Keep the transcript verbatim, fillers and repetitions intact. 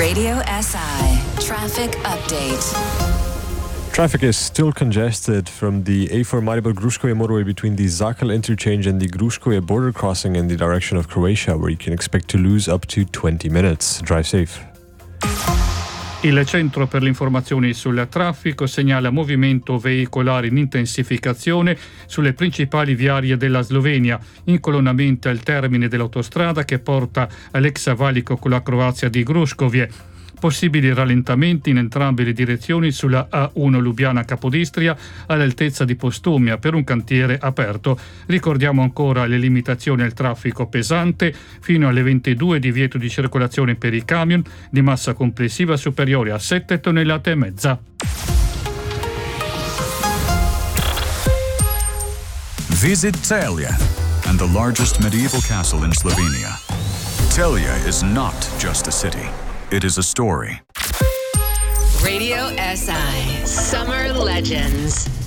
Radio S I Traffic Update. Traffic is still congested from the A four Maribor-Gruškovje motorway between the Zakal interchange and the Gruškovje border crossing in the direction of Croatia, where you can expect to lose up to twenty minutes. Drive safe. Il Centro per le Informazioni sul Traffico segnala movimento veicolare in intensificazione sulle principali viarie della Slovenia, incolonnamenti al termine dell'autostrada che porta all'ex valico con la Croazia di Gruškovje. Possibili rallentamenti in entrambe le direzioni sulla A uno Lubiana Capodistria all'altezza di Postumia per un cantiere aperto. Ricordiamo ancora le limitazioni al traffico pesante fino alle ventidue, divieto di circolazione per i camion di massa complessiva superiore a sette tonnellate e mezza. Visit Celje and the largest medieval castle in Slovenia. Celje is not just a city. It is a story. Radio S I Summer Legends.